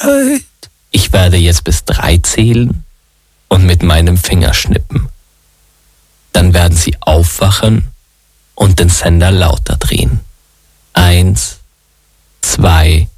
Alright. Ich werde jetzt bis 3 zählen und mit meinem Finger schnippen. Dann werden Sie aufwachen und den Sender lauter drehen. 1, 2,